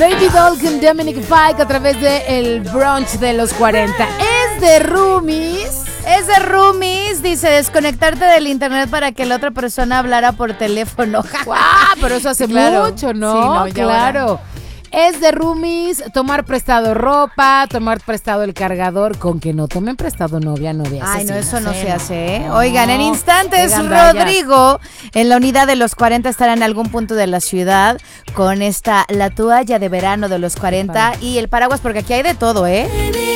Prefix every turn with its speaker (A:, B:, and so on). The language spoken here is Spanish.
A: Baby Doll con Dominic Fike a través de el brunch de los 40. Es de roomies.
B: Es de roomies, dice, desconectarte del internet para que la otra persona hablara por teléfono.
A: Pero eso hace
B: Claro.
A: mucho, ¿no?
B: Sí, no, ya
A: claro. Es de roomies, tomar prestado ropa, tomar prestado el cargador, con que no tomen prestado novia.
B: Ay, no, eso no se hace, ¿eh?
A: No.
B: Oigan, en instantes,
A: Qué gandallas.
B: Rodrigo, en la unidad de los 40 estará en algún punto de la ciudad con la toalla de verano de los 40 y el paraguas, porque aquí hay de todo, ¿eh?